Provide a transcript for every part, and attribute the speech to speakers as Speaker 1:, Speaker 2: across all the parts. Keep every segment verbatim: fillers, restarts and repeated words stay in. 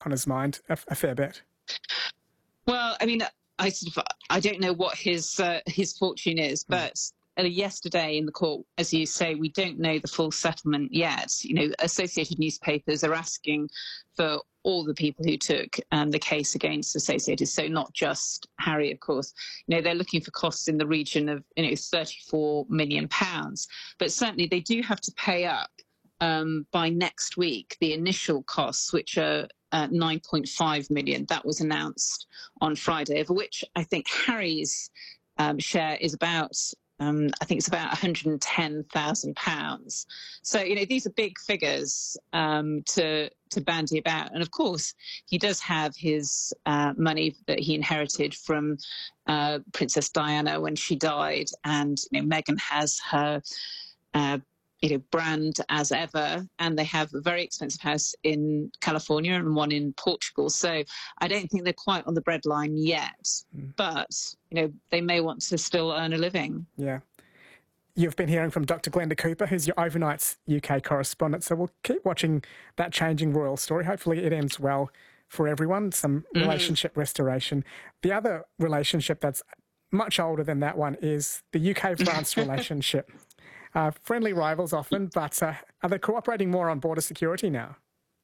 Speaker 1: on his mind a, a fair bit.
Speaker 2: Well, I mean, I sort of, I don't know what his uh, his fortune is, but mm. uh, yesterday in the court, as you say, we don't know the full settlement yet. You know, Associated Newspapers are asking for all the people who took um, the case against Associated, so not just Harry, of course. You know, they're looking for costs in the region of, you know, thirty-four million pounds, but certainly they do have to pay up um, by next week the initial costs, which are uh, nine point five million. That was announced on Friday, of which I think Harry's um, share is about Um, I think it's about one hundred ten thousand pounds. So, you know, these are big figures um, to to bandy about. And of course, he does have his uh, money that he inherited from uh, Princess Diana when she died. And, you know, Meghan has her, uh, you know, brand as ever. And they have a very expensive house in California and one in Portugal. So I don't think they're quite on the breadline yet. Mm. But, you know, they may want to still earn a living.
Speaker 1: Yeah. You've been hearing from Doctor Glenda Cooper, who's your overnight's U K correspondent. So we'll keep watching that changing royal story. Hopefully it ends well for everyone, some mm. relationship restoration. The other relationship that's much older than that one is the U K-France relationship. Uh, friendly rivals often, but uh, are they cooperating more on border security now?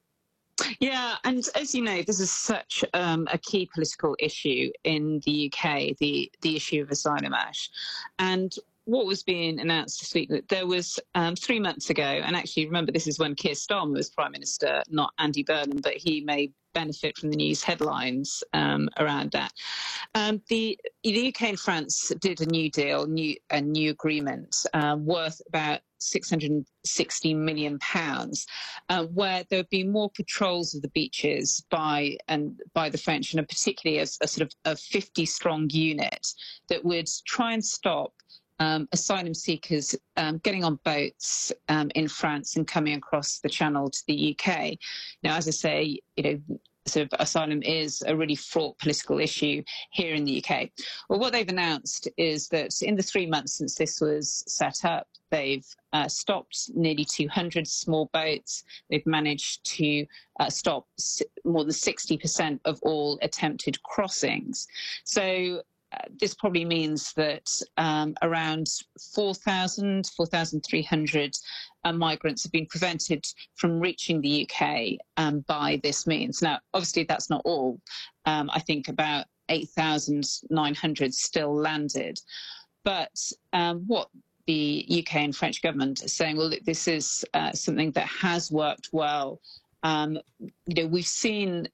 Speaker 2: Yeah, and as you know, this is such um, a key political issue in the U K, the, the issue of asylum, Ash. And what was being announced this week, that there was um, three months ago, and actually remember this is when Keir Starmer was Prime Minister, not Andy Burnham, but he may benefit from the news headlines um, around that. Um, the, the U K and France did a new deal, new, a new agreement um, worth about six hundred sixty million pounds, uh, where there would be more patrols of the beaches by and by the French, and particularly a, a sort of a fifty strong unit that would try and stop Um, asylum seekers um, getting on boats um, in France and coming across the Channel to the U K. Now, as I say, you know, sort of asylum is a really fraught political issue here in the U K. Well, what they've announced is that in the three months since this was set up, they've uh, stopped nearly two hundred small boats. They've managed to uh, stop more than sixty percent of all attempted crossings. So Uh, this probably means that um, around four thousand, four thousand three hundred uh, migrants have been prevented from reaching the U K um, by this means. Now, obviously, that's not all. Um, I think about eight thousand nine hundred still landed. But um, what the U K and French government are saying, well, this is uh, something that has worked well. Um, you know, we've seen...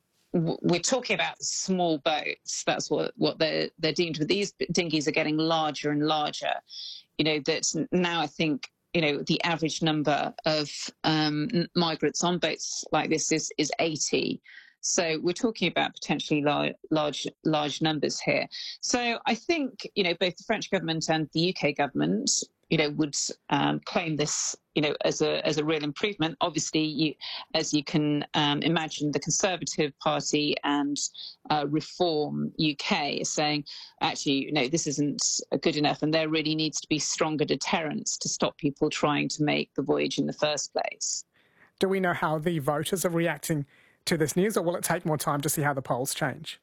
Speaker 2: We're talking about small boats. That's what, what they're, they're deemed with. These dinghies are getting larger and larger. You know, that now I think, you know, the average number of um, migrants on boats like this is, is eighty. So we're talking about potentially large, large, large numbers here. So I think, you know, both the French government and the U K government, you know, would um, claim this, you know, as a as a real improvement. Obviously, you, as you can um, imagine, the Conservative Party and uh, Reform U K is saying, actually, you know, this isn't good enough, and there really needs to be stronger deterrents to stop people trying to make the voyage in the first place.
Speaker 1: Do we know how the voters are reacting to this news, or will it take more time to see how the polls change?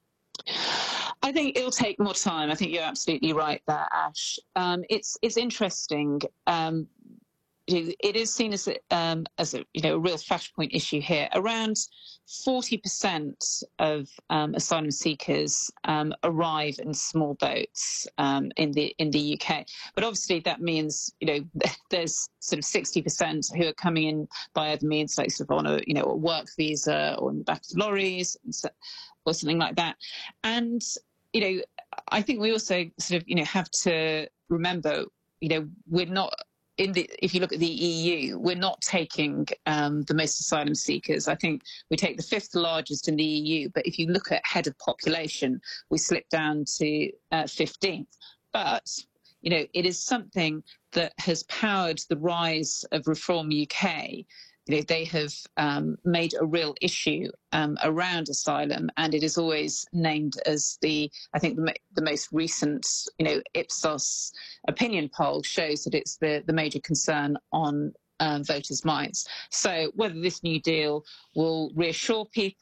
Speaker 2: I think it'll take more time. I think you're absolutely right there, Ash. Um, it's it's interesting. Um, it is seen as a, um, as a you know a real flashpoint issue here. Around forty percent of um, asylum seekers um, arrive in small boats um, in the in the U K. But obviously that means you know there's sort of sixty percent who are coming in by other means, like sort of on a you know a work visa or in the back of lorries or something like that. And you know I think we also sort of you know have to remember you know we're not. In the, if you look at the E U, we're not taking um, the most asylum seekers. I think we take the fifth largest in the E U, but if you look at head of population, we slip down to uh, fifteenth. But, you know, it is something that has powered the rise of Reform U K. You know, they have um, made a real issue um, around asylum, and it is always named as the, I think, the, the most recent, you know, Ipsos opinion poll shows that it's the, the major concern on um, voters' minds. So whether this new deal will reassure people